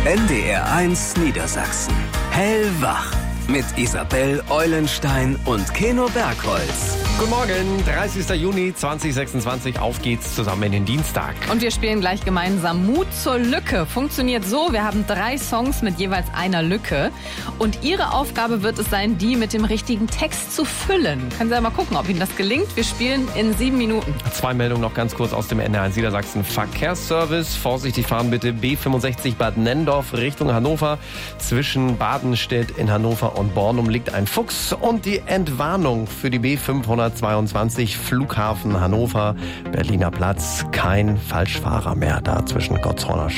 NDR1 Niedersachsen. Hellwach. Mit Isabel Eulenstein und Keno Bergholz. Guten Morgen, 30. Juni 2026. Auf geht's zusammen in den Dienstag. Und wir spielen gleich gemeinsam Mut zur Lücke. Funktioniert so, wir haben 3 Songs mit jeweils einer Lücke. Und Ihre Aufgabe wird es sein, die mit dem richtigen Text zu füllen. Können Sie ja mal gucken, ob Ihnen das gelingt. Wir spielen in 7 Minuten. 2 Meldungen noch ganz kurz aus dem NDR1 Niedersachsen Verkehrsservice. Vorsichtig fahren bitte. B65 Bad Nenndorf Richtung Hannover. Zwischen Badenstedt in Hannover und Bornum liegt ein Fuchs. Und die Entwarnung für die B522 Flughafen Hannover, Berliner Platz. Kein Falschfahrer mehr da zwischen Gotshorner